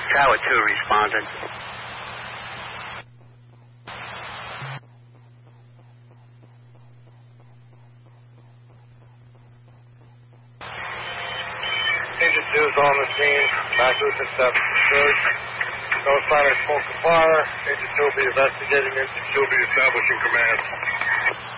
Tower 2 responding. Engine 2 is on the scene. Back loop and step search. No sign of smoke or fire. Engine 2 will be investigating. Engine 2 will be establishing command.